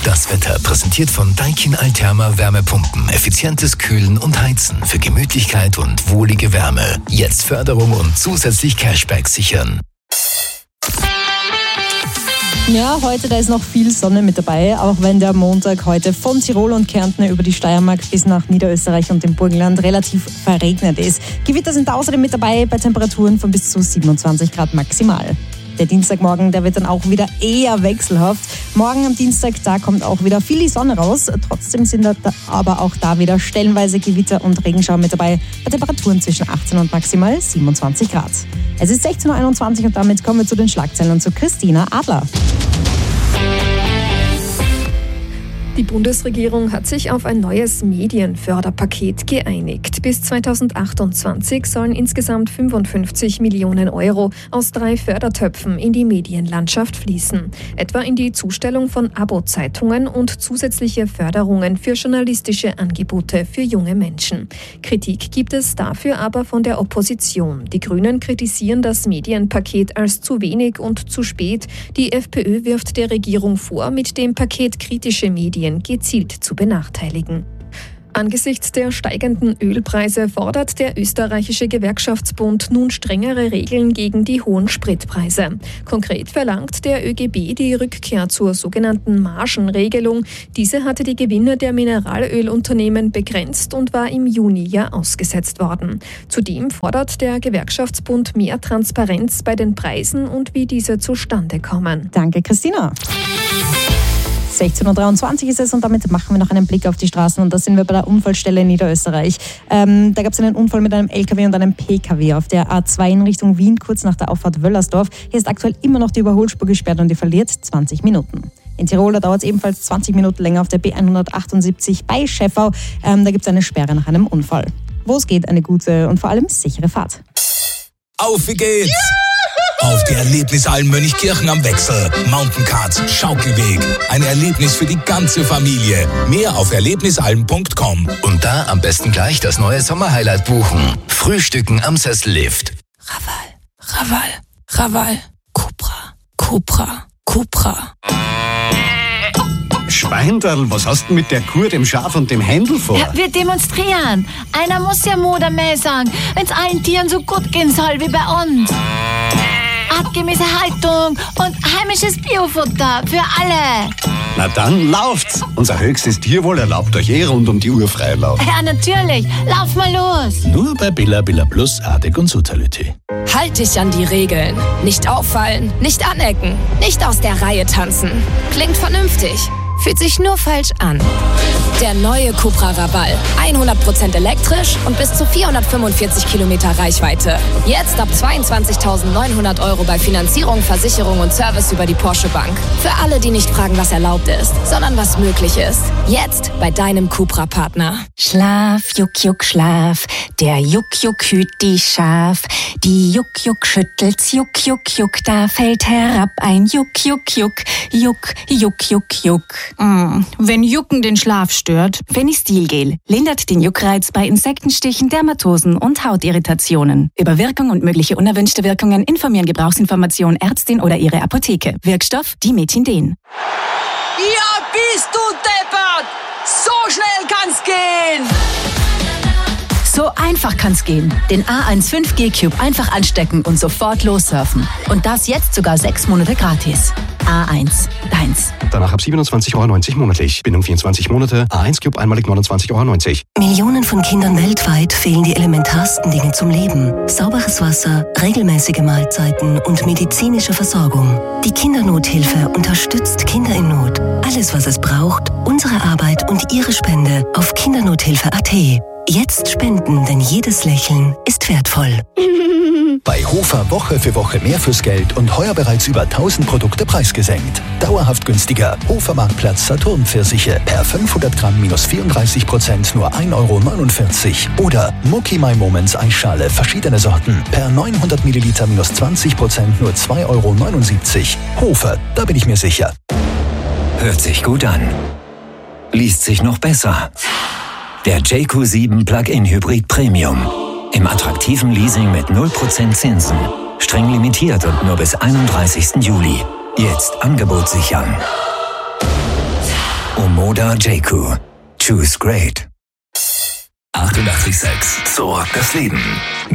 Das Wetter präsentiert von Daikin Alterma Wärmepumpen. Effizientes Kühlen und Heizen für Gemütlichkeit und wohlige Wärme. Jetzt Förderung und zusätzlich Cashback sichern. Ja, heute da ist noch viel Sonne mit dabei, auch wenn der Montag heute von Tirol und Kärnten über die Steiermark bis nach Niederösterreich und dem Burgenland relativ verregnet ist. Gewitter sind außerdem mit dabei bei Temperaturen von bis zu 27 Grad maximal. Der Dienstagmorgen, der wird dann auch wieder eher wechselhaft. Morgen am Dienstag, da kommt auch wieder viel die Sonne raus. Trotzdem sind da aber auch da wieder stellenweise Gewitter und Regenschauer mit dabei. Bei Temperaturen zwischen 18 und maximal 27 Grad. Es ist 16.21 Uhr und damit kommen wir zu den Schlagzeilen und zu Christina Adler. Die Bundesregierung hat sich auf ein neues Medienförderpaket geeinigt. Bis 2028 sollen insgesamt 55 Millionen Euro aus 3 Fördertöpfen in die Medienlandschaft fließen. Etwa in die Zustellung von Abo-Zeitungen und zusätzliche Förderungen für journalistische Angebote für junge Menschen. Kritik gibt es dafür aber von der Opposition. Die Grünen kritisieren das Medienpaket als zu wenig und zu spät. Die FPÖ wirft der Regierung vor, mit dem Paket kritische Medien gezielt zu benachteiligen. Angesichts der steigenden Ölpreise fordert der österreichische Gewerkschaftsbund nun strengere Regeln gegen die hohen Spritpreise. Konkret verlangt der ÖGB die Rückkehr zur sogenannten Margenregelung. Diese hatte die Gewinne der Mineralölunternehmen begrenzt und war im Juni ja ausgesetzt worden. Zudem fordert der Gewerkschaftsbund mehr Transparenz bei den Preisen und wie diese zustande kommen. Danke, Christina. 16.23 Uhr ist es und damit machen wir noch einen Blick auf die Straßen und da sind wir bei der Unfallstelle in Niederösterreich. Da gab es einen Unfall mit einem LKW und einem PKW auf der A2 in Richtung Wien, kurz nach der Auffahrt Wöllersdorf. Hier ist aktuell immer noch die Überholspur gesperrt und die verliert 20 Minuten. In Tirol dauert es ebenfalls 20 Minuten länger auf der B178 bei Schäffau. Da gibt es eine Sperre nach einem Unfall. Wo es geht, eine gute und vor allem sichere Fahrt. Auf, wie geht's? Auf die Erlebnisalm Mönchkirchen am Wechsel. Mountaincards, Schaukelweg. Ein Erlebnis für die ganze Familie. Mehr auf erlebnisalm.com. Und da am besten gleich das neue Sommerhighlight buchen. Frühstücken am Sessellift. Raval. Cupra. Schweinderl, was hast du mit der Kuh, dem Schaf und dem Händel vor? Ja, wir demonstrieren. Einer muss ja Mut mehr sagen, wenn es allen Tieren so gut gehen soll wie bei uns. Artgemäße Haltung und heimisches Biofutter für alle. Na dann lauft's. Unser höchstes Tierwohl erlaubt euch rund um die Uhr Freilauf. Ja, natürlich. Lauf mal los. Nur bei Billa Plus, Artig und Sutalité. Halt dich an die Regeln. Nicht auffallen, nicht anecken, nicht aus der Reihe tanzen. Klingt vernünftig. Fühlt sich nur falsch an. Der neue Cupra Raval. 100% elektrisch und bis zu 445 Kilometer Reichweite. Jetzt ab 22.900 Euro bei Finanzierung, Versicherung und Service über die Porsche Bank. Für alle, die nicht fragen, was erlaubt ist, sondern was möglich ist. Jetzt bei deinem Cupra-Partner. Schlaf, Juck, schlaf. Der Juck hüt die Schaf. Die Juck schüttelt's, Juck. Da fällt herab ein Juck. Wenn Jucken den Schlaf stört, Fenistilgel lindert den Juckreiz bei Insektenstichen, Dermatosen und Hautirritationen. Über Wirkung und mögliche unerwünschte Wirkungen informieren Gebrauchsinformation Ärztin oder ihre Apotheke. Wirkstoff Dimethinden. Ja, bist du deppert! So schnell kann's gehen! So einfach kann's gehen. Den A1 5G Cube einfach anstecken und sofort lossurfen. Und das jetzt sogar 6 Monate gratis. A1, deins. Danach ab 27,90 € monatlich. Bindung 24 Monate. A1 Cube einmalig 29,90 €. Millionen von Kindern weltweit fehlen die elementarsten Dinge zum Leben. Sauberes Wasser, regelmäßige Mahlzeiten und medizinische Versorgung. Die Kindernothilfe unterstützt Kinder in Not. Alles, was es braucht, unsere Arbeit und Ihre Spende auf kindernothilfe.at. Jetzt spenden, denn jedes Lächeln ist wertvoll. Bei Hofer Woche für Woche mehr fürs Geld und heuer bereits über 1000 Produkte preisgesenkt. Dauerhaft günstiger. Hofer Marktplatz Saturn-Pfirsiche per 500 Gramm minus 34% nur 1,49 € Oder Mucki My Moments Eisschale verschiedene Sorten per 900 Milliliter minus 20% nur 2,79 €. Hofer, da bin ich mir sicher. Hört sich gut an. Liest sich noch besser. Der JQ7 Plug-in Hybrid Premium. Im attraktiven Leasing mit 0% Zinsen. Streng limitiert und nur bis 31. Juli. Jetzt Angebot sichern. Omoda J.Crew. Choose great. 88,6. So das Leben.